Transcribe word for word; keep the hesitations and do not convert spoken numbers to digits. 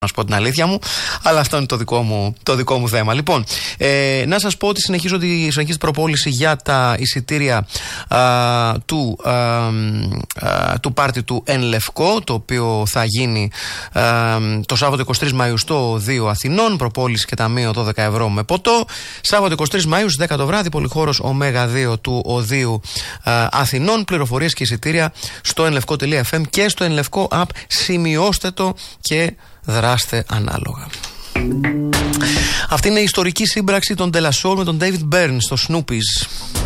να σου πω την αλήθεια μου, αλλά αυτό είναι το δικό μου, το δικό μου θέμα. Λοιπόν, ε, να σας πω ότι συνεχίζω τη, συνεχίζει την προπόληση για τα εισιτήρια α, του, α, α, του πάρτι του Εν Λευκό, το οποίο θα γίνει α, το Σάββατο εικοστή τρίτη Μαΐου στο Οδείο Αθηνών. Προπόληση και ταμείο δώδεκα ευρώ με ποτό. Σάββατο εικοστή τρίτη Μαΐου στις δέκα το βράδυ, πολυχώρος Ωμέγα δύο του Οδείου α, Αθηνών. Πληροφορίες και εισιτήρια στο ενλευκό τελεία εφ εμ και στο Ενλευκό app. Σημειώστε το και δράστε ανάλογα. Αυτή είναι η ιστορική σύμπραξη των De La Soul με τον David Byrne στο Snoopy's.